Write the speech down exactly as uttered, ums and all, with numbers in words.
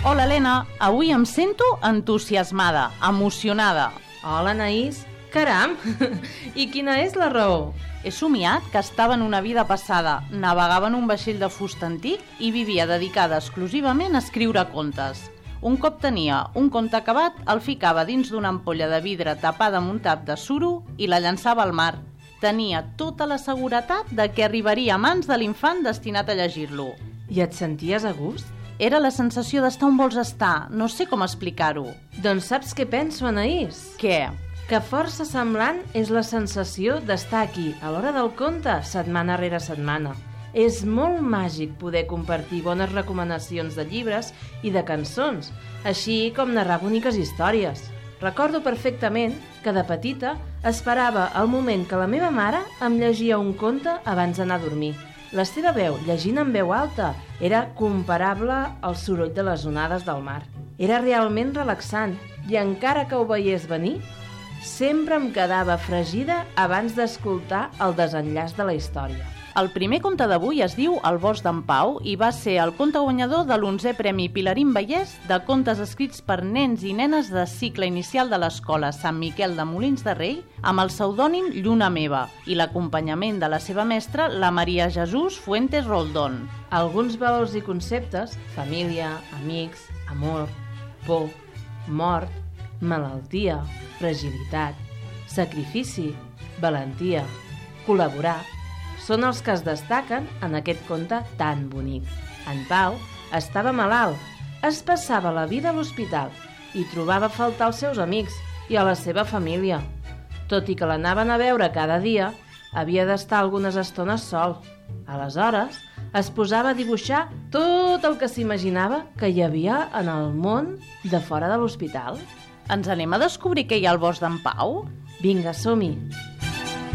Hola, Helena. Avui em sento entusiasmada, emocionada. Hola, Anaïs. Caram! I quina és la raó? He somiat que estava en una vida passada, navegava en un vaixell de fusta antic i vivia dedicada exclusivament a escriure contes. Un cop tenia un conte acabat, el ficava dins d'una ampolla de vidre tapada amb un tap de suro i la llançava al mar. Tenia tota la seguretat de que arribaria a mans de l'infant destinat a llegir-lo. I et senties a gust? Era la sensació d'estar on vols estar, no sé com explicar-ho. Doncs saps què penso, Anaïs? Què? Que força semblant és la sensació d'estar aquí, a l'hora del conte, setmana rere setmana. És molt màgic poder compartir bones recomanacions de llibres i de cançons, així com narrar boniques històries. Recordo perfectament que de petita esperava el moment que la meva mare em llegia un conte abans d'anar a dormir. La seva veu, llegint en veu alta, era comparable al soroll de les onades del mar. Era realment relaxant i encara que ho veiés venir, sempre em quedava fregida abans d'escoltar el desenllaç de la història. El primer conte d'avui es diu El bosc d'en Pau i va ser el conte guanyador de l'onzè Premi Pilarín Vallès de contes escrits per nens i nenes de cicle inicial de l'escola Sant Miquel de Molins de Rei amb el pseudònim Lluna Meva i l'acompanyament de la seva mestra, la Maria Jesús Fuentes Roldón. Alguns valors i conceptes, família, amics, amor, por, mort, malaltia, fragilitat, sacrifici, valentia, col·laborar, són els que es destaquen en aquest conte tan bonic. En Pau estava malalt, es passava la vida a l'hospital i trobava a faltar els seus amics i a la seva família. Tot i que l'anaven a veure cada dia, havia d'estar algunes estones sol. Aleshores, es posava a dibuixar tot el que s'imaginava que hi havia en el món de fora de l'hospital. Ens anem a descobrir què hi ha al bosc d'en Pau? Vinga, som-hi!